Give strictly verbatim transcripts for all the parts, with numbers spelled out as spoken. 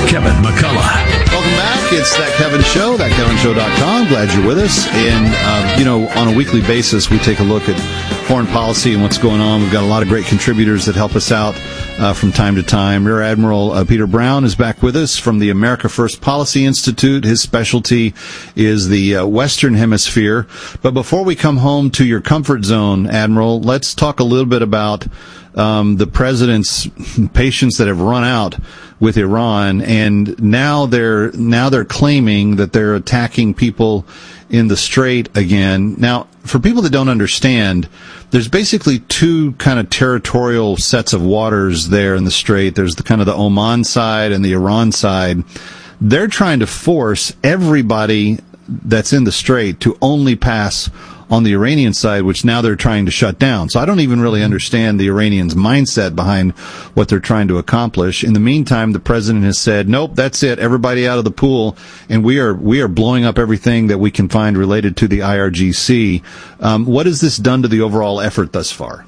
Kevin McCullough. Welcome back. It's That Kevin Show, that kevin show dot com. Glad you're with us. And, uh, you know, on a weekly basis, we take a look at foreign policy and what's going on. We've got a lot of great contributors that help us out uh, from time to time. Rear Admiral uh, Peter Brown is back with us from the America First Policy Institute. His specialty is the uh, Western Hemisphere. But before we come home to your comfort zone, Admiral, let's talk a little bit about um, the president's patience that have run out with Iran, and now they're now they're claiming that they're attacking people in the Strait again. Now, for people that don't understand, there's basically two kind of territorial sets of waters there in the Strait. There's the kind of the Oman side and the Iran side. They're trying to force everybody that's in the Strait to only pass on the Iranian side, which now they're trying to shut down. So I don't even really understand the Iranians' mindset behind what they're trying to accomplish. In the meantime, the president has said, nope, that's it, everybody out of the pool, and we are we are blowing up everything that we can find related to the I R G C. Um, what has this done to the overall effort thus far?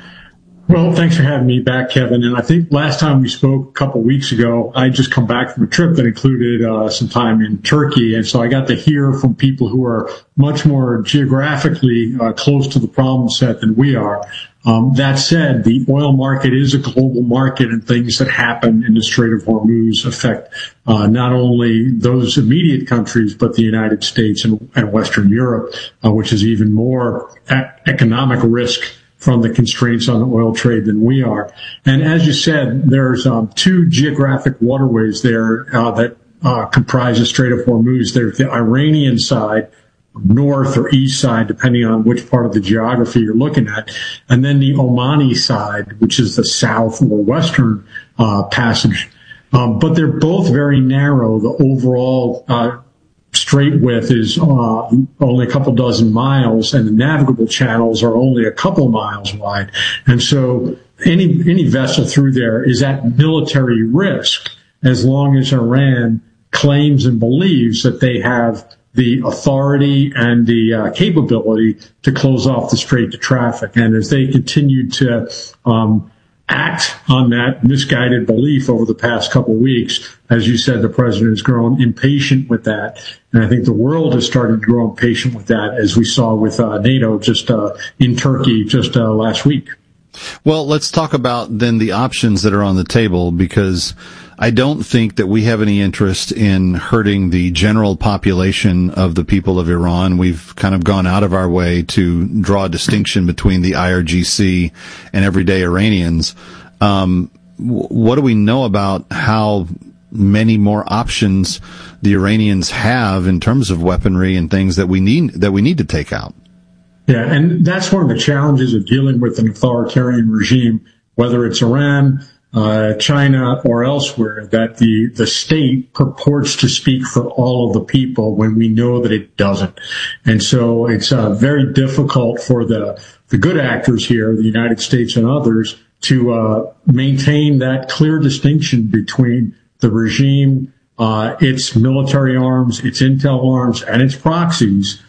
Well, thanks for having me back, Kevin. And I think last time we spoke a couple of weeks ago, I just come back from a trip that included uh, some time in Turkey. And so I got to hear from people who are much more geographically uh, close to the problem set than we are. Um, that said, the oil market is a global market, and things that happen in the Strait of Hormuz affect uh, not only those immediate countries, but the United States and, and Western Europe, uh, which is even more a- economic risk from the constraints on the oil trade than we are. And as you said, there's um, two geographic waterways there uh, that uh, comprise the Strait of Hormuz. There's the Iranian side, north or east side, depending on which part of the geography you're looking at, and then the Omani side, which is the south or western uh, passage. Um, but they're both very narrow. The overall uh straight width is uh, only a couple dozen miles, and the navigable channels are only a couple miles wide. And so any any vessel through there is at military risk as long as Iran claims and believes that they have the authority and the uh, capability to close off the strait to traffic. And as they continue to um act on that misguided belief over the past couple of weeks, as you said, the president has grown impatient with that. And I think the world has started to grow impatient with that, as we saw with uh, NATO just uh, in Turkey just uh, last week. Well, let's talk about then the options that are on the table, because I don't think that we have any interest in hurting the general population of the people of Iran. We've kind of gone out of our way to draw a distinction between the I R G C and everyday Iranians. Um, what do we know about how many more options the Iranians have in terms of weaponry and things that we need that we need to take out? Yeah, and that's one of the challenges of dealing with an authoritarian regime, whether it's Iran, uh, China, or elsewhere, that the, the state purports to speak for all of the people when we know that it doesn't. And so it's uh, very difficult for the, the good actors here, the United States and others, to uh, maintain that clear distinction between the regime, uh, its military arms, its intel arms, and its proxies,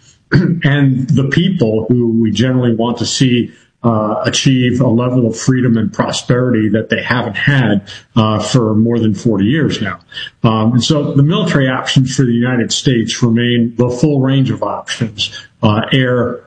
and the people who we generally want to see uh, achieve a level of freedom and prosperity that they haven't had uh, for more than forty years now. Um, and so the military options for the United States remain the full range of options: uh, air,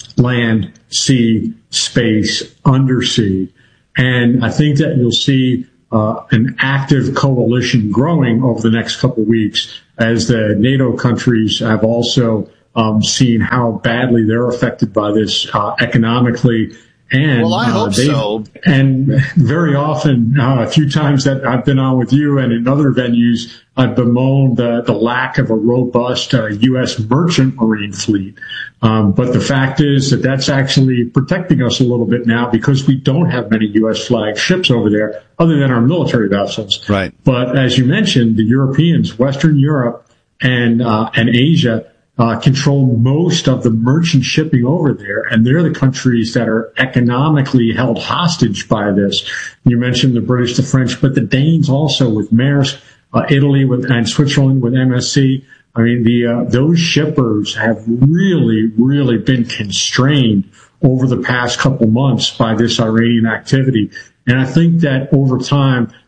land, sea, space, undersea. And I think that you'll see uh, an active coalition growing over the next couple of weeks as the NATO countries have also Um, seeing how badly they're affected by this uh, economically. And, well, I hope uh, so. And very often, uh, a few times that I've been on with you and in other venues, I've bemoaned the, the lack of a robust uh, U S merchant marine fleet. Um, but the fact is that that's actually protecting us a little bit now, because we don't have many U S flagged ships over there other than our military vessels. Right. But as you mentioned, the Europeans, Western Europe and uh, and Asia, Uh, control most of the merchant shipping over there, and they're the countries that are economically held hostage by this. You mentioned the British, the French, but the Danes also with Maersk, uh, Italy with, and Switzerland with M S C. I mean, the uh, those shippers have really, really been constrained over the past couple months by this Iranian activity. And I think that over time,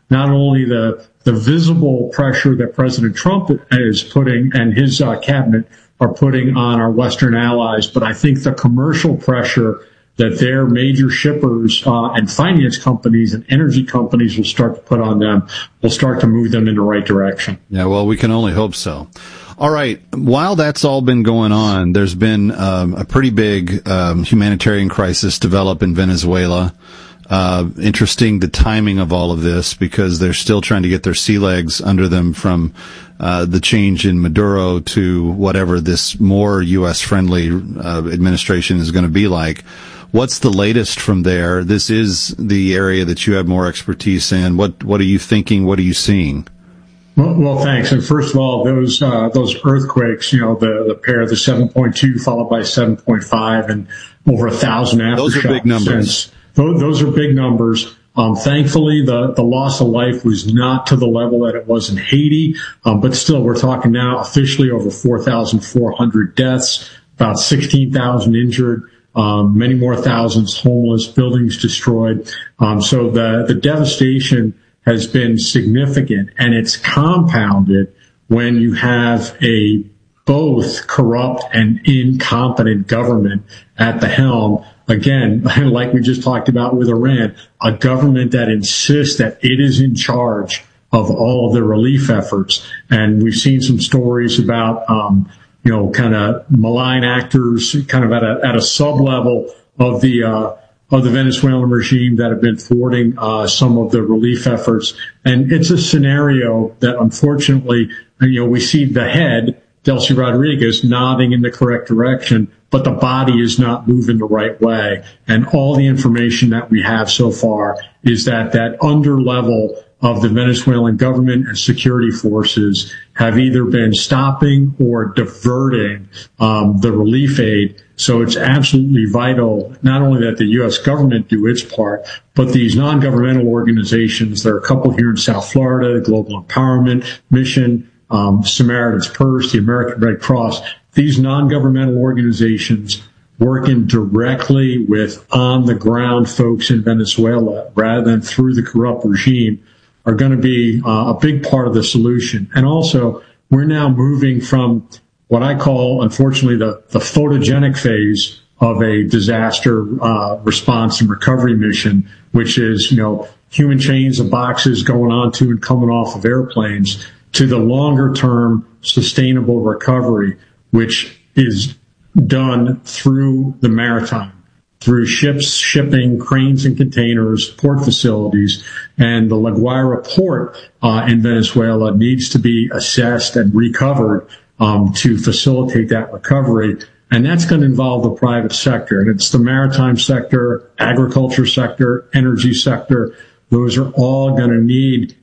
not only the the visible pressure that President Trump is putting and his uh, cabinet are putting on our Western allies, but I think the commercial pressure that their major shippers uh, and finance companies and energy companies will start to put on them will start to move them in the right direction. Yeah, well, we can only hope so. All right. While that's all been going on, there's been um, a pretty big um, humanitarian crisis develop in Venezuela. Uh, interesting the timing of all of this, because they're still trying to get their sea legs under them from uh, the change in Maduro to whatever this more U S friendly uh, administration is going to be like. What's the latest from there? This is the area that you have more expertise in. What what are you thinking? What are you seeing? Well, well, thanks. And first of all, those uh, those earthquakes, you know, the the pair, the seven point two followed by seven point five, and over a thousand aftershocks. Those are big numbers. Since. Those, those are big numbers. Um, thankfully, the, the loss of life was not to the level that it was in Haiti, um, but still, we're talking now officially over four thousand four hundred deaths, about sixteen thousand injured, um, many more thousands homeless, buildings destroyed. Um, so the, the devastation has been significant, and it's compounded when you have a both corrupt and incompetent government at the helm. Again, like we just talked about with Iran, a government that insists that it is in charge of all of the relief efforts. And we've seen some stories about, um, you know, kind of malign actors kind of at a, at a sub level of the, uh, of the Venezuelan regime that have been thwarting, uh, some of the relief efforts. And it's a scenario that unfortunately, you know, we see the head, Delcy Rodriguez, nodding in the correct direction, but the body is not moving the right way. And all the information that we have so far is that that under level of the Venezuelan government and security forces have either been stopping or diverting um, the relief aid. So it's absolutely vital not only that the U S government do its part, but these non-governmental organizations, there are a couple here in South Florida, the Global Empowerment Mission, um, Samaritan's Purse, the American Red Cross, these non-governmental organizations working directly with on-the-ground folks in Venezuela rather than through the corrupt regime are going to be uh, a big part of the solution. And also, we're now moving from what I call, unfortunately, the, the photogenic phase of a disaster uh, response and recovery mission, which is, you know, human chains of boxes going onto and coming off of airplanes, to the longer-term sustainable recovery, which is done through the maritime, through ships, shipping, cranes and containers, port facilities. And the La Guaira port uh, in Venezuela needs to be assessed and recovered um, to facilitate that recovery. And that's going to involve the private sector. And it's the maritime sector, agriculture sector, energy sector. Those are all going to need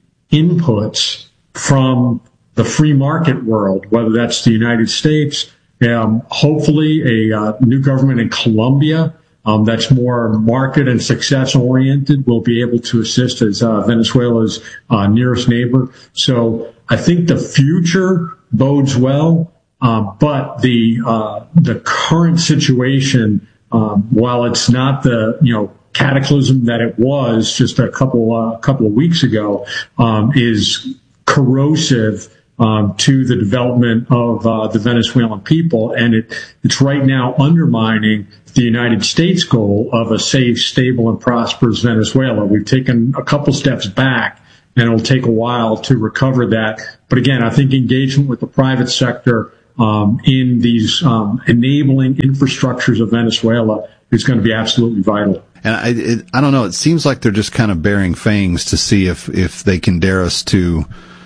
inputs from the free market world, whether that's the United States, um, hopefully a uh, new government in Colombia um, that's more market and success oriented will be able to assist as uh, Venezuela's uh, nearest neighbor. So I think the future bodes well, uh, but the uh, the current situation, um, while it's not the you know cataclysm that it was just a couple uh, couple of weeks ago, um, is corrosive um, to the development of uh, the Venezuelan people, and it, it's right now undermining the United States goal of a safe, stable, and prosperous Venezuela. We've taken a couple steps back, and it'll take a while to recover that. But again, I think engagement with the private sector um, in these um, enabling infrastructures of Venezuela is going to be absolutely vital. And I, it, I don't know. It seems like they're just kind of bearing fangs to see if, if they can dare us to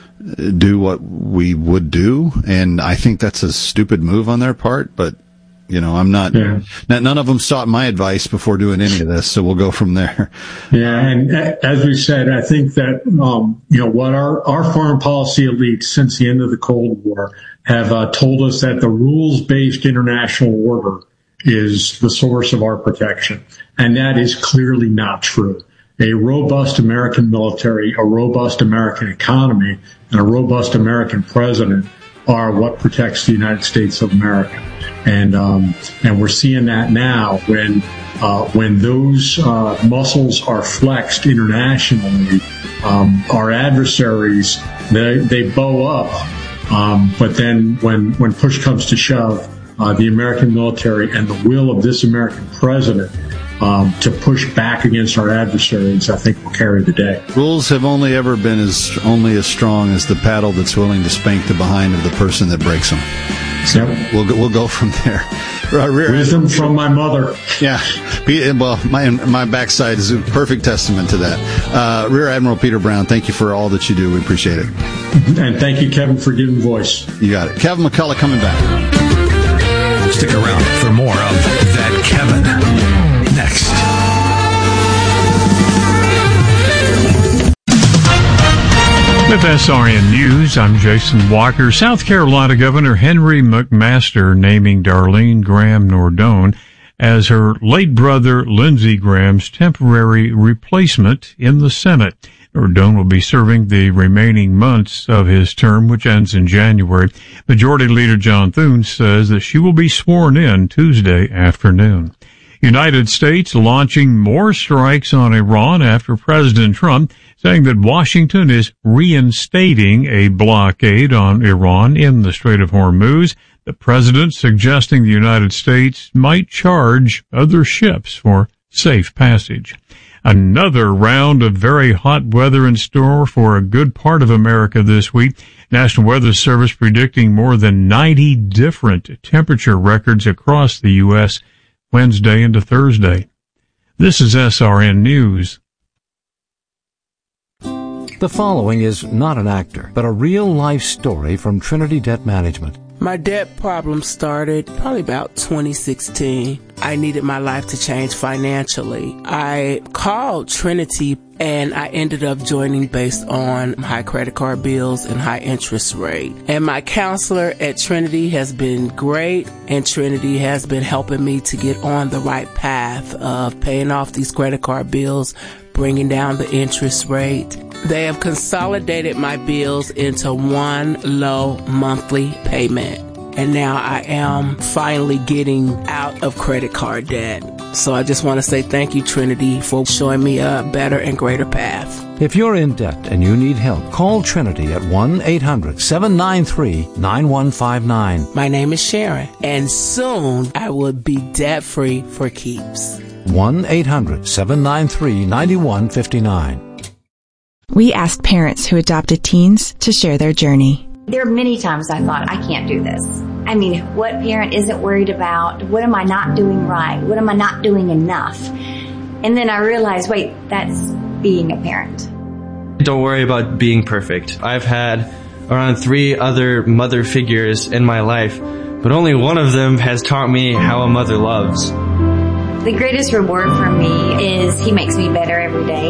do what we would do. And I think that's a stupid move on their part, but you know, I'm not, yeah. none of them sought my advice before doing any of this. So we'll go from there. Yeah. And as we said, I think that, um, you know, what our, our foreign policy elites since the end of the Cold War have uh, told us that the rules-based international order is the source of our protection. And that is clearly not true. A robust American military, a robust American economy, and a robust American president are what protects the United States of America. And um, and we're seeing that now when uh, when those uh, muscles are flexed internationally, um, our adversaries, they, they bow up. Um, but then when, when push comes to shove, uh, the American military and the will of this American president Um, to push back against our adversaries, I think will carry the day. Rules have only ever been as only as strong as the paddle that's willing to spank the behind of the person that breaks them. So yep. we'll go, we'll go from there. Wisdom from my mother. Yeah, well, my my backside is a perfect testament to that. Uh, Rear Admiral Peter Brown, thank you for all that you do. We appreciate it. And thank you, Kevin, for giving voice. You got it. Kevin McCullough coming back. Stick around for more of That Kevin. Next. With S R N News, I'm Jason Walker. South Carolina Governor Henry McMaster naming Darlene Graham Nordone as her late brother Lindsey Graham's temporary replacement in the Senate. Nordone will be serving the remaining months of his term, which ends in January. Majority Leader John Thune says that she will be sworn in Tuesday afternoon. United States launching more strikes on Iran after President Trump saying that Washington is reinstating a blockade on Iran in the Strait of Hormuz. The president suggesting the United States might charge other ships for safe passage. Another round of very hot weather in store for a good part of America this week. National Weather Service predicting more than ninety different temperature records across the U S Wednesday into Thursday. This is S R N News. The following is not an actor, but a real-life story from Trinity Debt Management. My debt problem started probably about twenty sixteen. I needed my life to change financially. I called Trinity and I ended up joining based on high credit card bills and high interest rate. And my counselor at Trinity has been great, and Trinity has been helping me to get on the right path of paying off these credit card bills, bringing down the interest rate. They have consolidated my bills into one low monthly payment. And now I am finally getting out of credit card debt. So I just want to say thank you, Trinity, for showing me a better and greater path. If you're in debt and you need help, call Trinity at one eight hundred seven nine three nine one five nine. My name is Sharon, and soon I will be debt-free for keeps. one eight hundred seven nine three nine one five nine. We asked parents who adopted teens to share their journey. There are many times I thought, I can't do this. I mean, what parent isn't worried about, what am I not doing right? What am I not doing enough? And then I realized, wait, that's being a parent. Don't worry about being perfect. I've had around three other mother figures in my life, but only one of them has taught me how a mother loves. The greatest reward for me is he makes me better every day.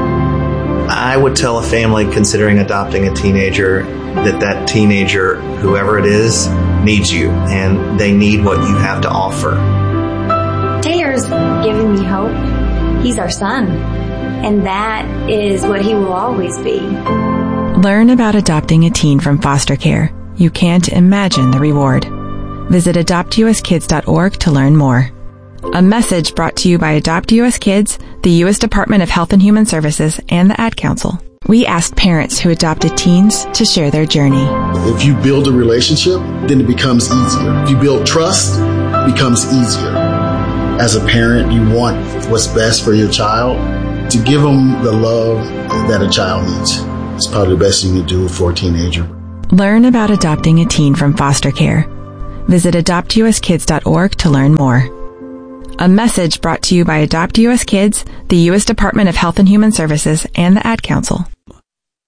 I would tell a family considering adopting a teenager that that teenager, whoever it is, needs you, and they need what you have to offer. Taylor's giving me hope. He's our son, and that is what he will always be. Learn about adopting a teen from foster care. You can't imagine the reward. Visit adopt u s kids dot org to learn more. A message brought to you by Adopt U S Kids, the U S Department of Health and Human Services, and the Ad Council. We asked parents who adopted teens to share their journey. If you build a relationship, then it becomes easier. If you build trust, it becomes easier. As a parent, you want what's best for your child. To give them the love that a child needs. It's probably the best thing you do for a teenager. Learn about adopting a teen from foster care. Visit adopt u s kids dot org to learn more. A message brought to you by Adopt U S Kids, the U S Department of Health and Human Services, and the Ad Council.